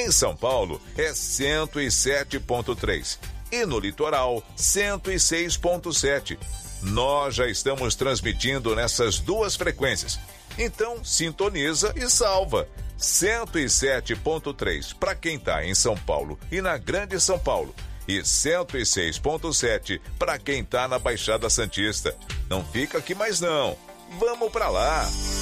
Em São Paulo é 107.3 e no litoral 106.7. Nós já estamos transmitindo nessas duas frequências. Então sintoniza e salva. 107.3 para quem está em São Paulo e na Grande São Paulo. E 106.7 para quem está na Baixada Santista. Não fica aqui mais não. Vamos para lá!